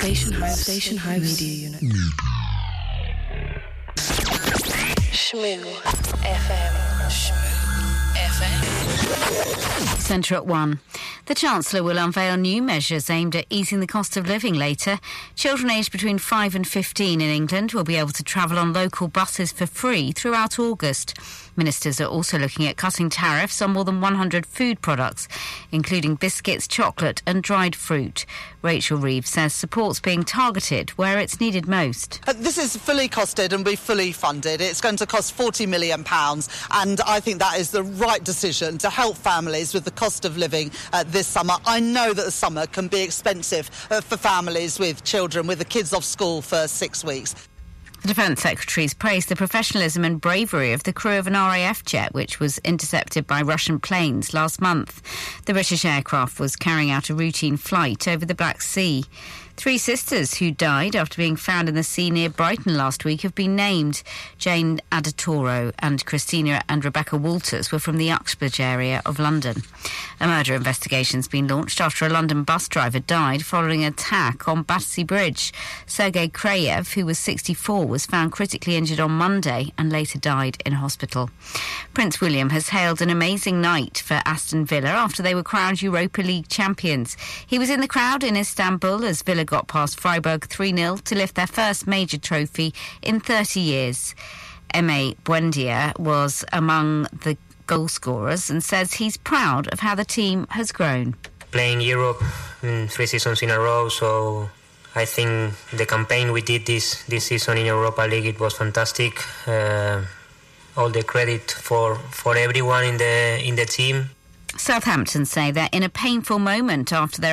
Station House Media Unit. Shmoo FM. Centre at 1. The Chancellor will unveil new measures aimed at easing the cost of living later. Children aged between 5 and 15 in England will be able to travel on local buses for free throughout August. Ministers are also looking at cutting tariffs on more than 100 food products, including biscuits, chocolate and dried fruit. Rachel Reeves says support's being targeted where it's needed most. This is fully costed and will be fully funded. It's going to cost £40 million, and I think that is the right decision to help families with the cost of living this summer. I know that the summer can be expensive for families with children, with the kids off school for 6 weeks. The Defence Secretary's praised the professionalism and bravery of the crew of an RAF jet which was intercepted by Russian planes last month. The British aircraft was carrying out a routine flight over the Black Sea. 3 sisters who died after being found in the sea near Brighton last week have been named. Jane Adatoro and Christina and Rebecca Walters were from the Uxbridge area of London. A murder investigation's been launched after a London bus driver died following an attack on Battersea Bridge. Sergei Krayev, who was 64, was found critically injured on Monday and later died in hospital. Prince William has hailed an amazing night for Aston Villa after they were crowned Europa League champions. He was in the crowd in Istanbul as Villa got past Freiburg 3-0 to lift their first major trophy in 30 years. Eme Buendia was among the goal scorers and says he's proud of how the team has grown. Playing Europe in 3 seasons in a row, so I think the campaign we did this season in Europa League, it was fantastic. All the credit for everyone in the team. Southampton say they're in a painful moment after their